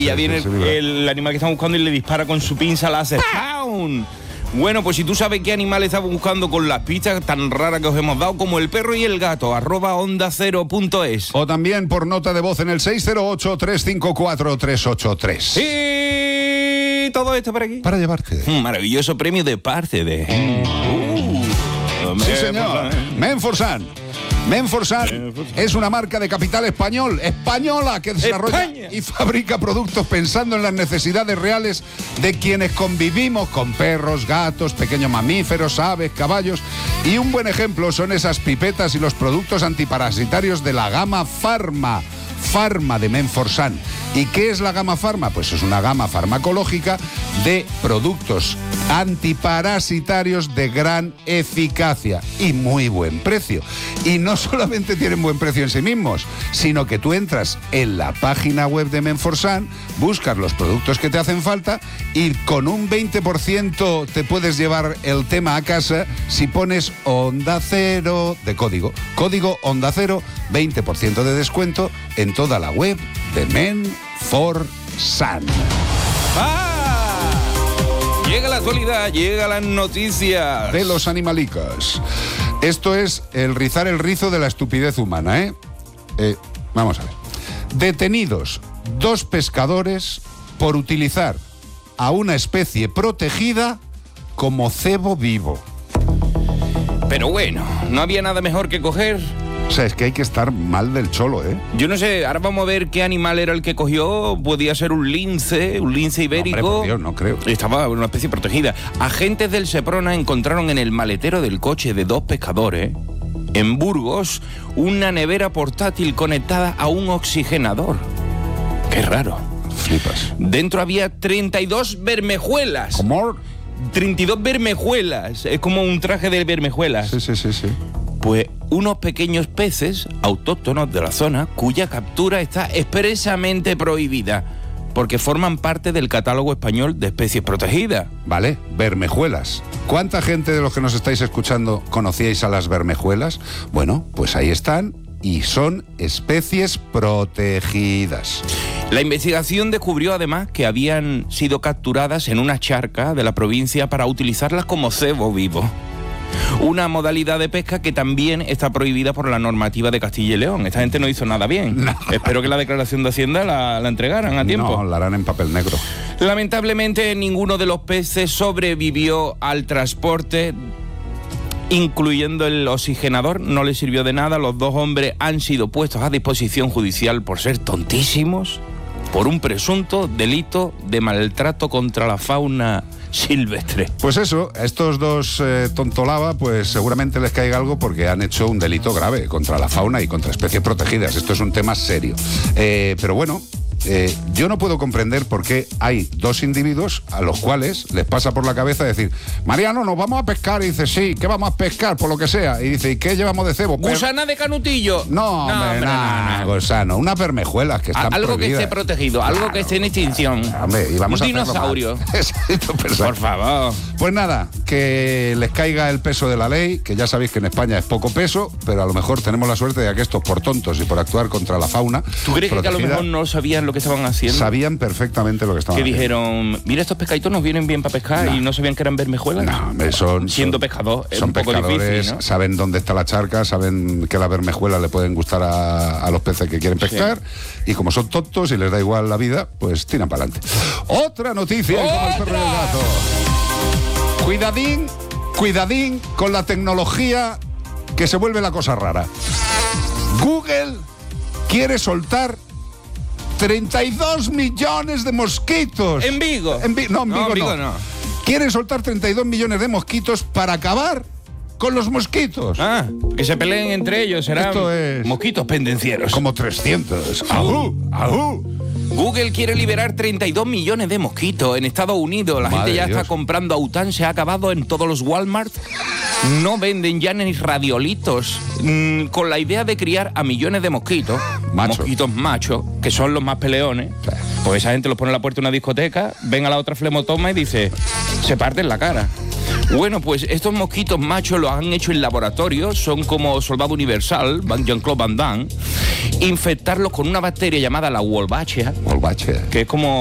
Y ya viene el animal que están buscando y le dispara con su pinza láser. ¡Pam! Bueno, pues si tú sabes qué animal estás buscando con las pistas tan raras que os hemos dado, como el perro y el gato, @ondacero.es. O también por nota de voz en el 608-354-383. Y todo esto para aquí. Para llevarte. Un maravilloso premio de parte de... Sí, señor. Menforsan. Menforsan es una marca de capital española, que desarrolla y fabrica productos pensando en las necesidades reales de quienes convivimos con perros, gatos, pequeños mamíferos, aves, caballos. Y un buen ejemplo son esas pipetas y los productos antiparasitarios de la gama Pharma de Menforsan. ¿Y qué es la gama Pharma? Pues es una gama farmacológica de productos antiparasitarios de gran eficacia y muy buen precio. Y no solamente tienen buen precio en sí mismos, sino que tú entras en la página web de Menforsan, buscas los productos que te hacen falta y con un 20% te puedes llevar el tema a casa si pones Onda Cero de código Onda Cero, 20% de descuento en toda la web de Menforsan. Llega la actualidad, llega las noticias de los animalicos. Esto es el rizar el rizo de la estupidez humana, ¿eh? Vamos a ver. Detenidos 2 pescadores por utilizar a una especie protegida como cebo vivo. Pero bueno, no había nada mejor que coger. O sea, es que hay que estar mal del cholo, ¿eh? Yo no sé, ahora vamos a ver qué animal era el que cogió. Podía ser un lince ibérico. No, hombre, por Dios, no creo. Estaba en una especie protegida. Agentes del Seprona encontraron en el maletero del coche de 2 pescadores, en Burgos, una nevera portátil conectada a un oxigenador. Qué raro. Flipas. Dentro había 32 bermejuelas. ¿Cómo? 32 bermejuelas. Es como un traje de bermejuelas. Sí. Pues unos pequeños peces autóctonos de la zona cuya captura está expresamente prohibida porque forman parte del catálogo español de especies protegidas. Vale, bermejuelas. ¿Cuánta gente de los que nos estáis escuchando conocíais a las bermejuelas? Bueno, pues ahí están y son especies protegidas. La investigación descubrió además que habían sido capturadas en una charca de la provincia para utilizarlas como cebo vivo. Una modalidad de pesca que también está prohibida por la normativa de Castilla y León. Esta gente no hizo nada bien. No. Espero que la declaración de Hacienda la entregaran a tiempo. No, la harán en papel negro. Lamentablemente, ninguno de los peces sobrevivió al transporte, incluyendo el oxigenador. No les sirvió de nada. Los 2 hombres han sido puestos a disposición judicial por ser tontísimos, por un presunto delito de maltrato contra la fauna silvestre. Pues eso, a estos 2 tontolaba, pues seguramente les caiga algo porque han hecho un delito grave contra la fauna y contra especies protegidas. Esto es un tema serio. Pero bueno, yo no puedo comprender por qué hay 2 individuos a los cuales les pasa por la cabeza decir: Mariano, nos vamos a pescar. Y dice: sí, ¿qué vamos a pescar? Por lo que sea. Y dice: ¿y qué llevamos de cebo? ¿Gusana de canutillo? No, hombre, nada, gusano. Unas bermejuelas que están algo prohibidas. Que esté protegido, algo que esté en extinción. Hombre, y vamos un a dinosaurio. Por favor. Pues nada, que les caiga el peso de la ley, que ya sabéis que en España es poco peso, pero a lo mejor tenemos la suerte de que estos, por tontos y por actuar contra la fauna ¿Tú crees protegida, que a lo mejor no sabían lo que estaban haciendo? Sabían perfectamente lo que estaban haciendo. Que dijeron: mira, estos pescaditos nos vienen bien para pescar, y no sabían que eran bermejuelas. No, siendo pescador es son un poco pescadores, difícil, ¿no? Saben dónde está la charca, saben que las bermejuelas le pueden gustar a los peces que quieren pescar, y como son tontos y les da igual la vida, pues tiran para adelante. Otra noticia como el perro y el gato. Cuidadín con la tecnología, que se vuelve la cosa rara. Google quiere soltar 32 millones de mosquitos. ¿En Vigo? No, en Vigo no. Quiere soltar 32 millones de mosquitos para acabar con los mosquitos. Que se peleen entre ellos, serán mosquitos pendencieros. Como 300. ¡Ajú! Google quiere liberar 32 millones de mosquitos en Estados Unidos. La gente ya está comprando Autan, se ha acabado en todos los Walmart. No venden ya ni radiolitos. Con la idea de criar a millones de mosquitos. Mosquitos machos, que son los más peleones. Pues esa gente los pone en la puerta de una discoteca, ven a la otra flemotoma y dice: se parten la cara. Bueno, pues estos mosquitos machos los han hecho en laboratorio, son como Soldado Universal, Jean-Claude Van Damme, infectarlos con una bacteria llamada la Wolbachia, que es como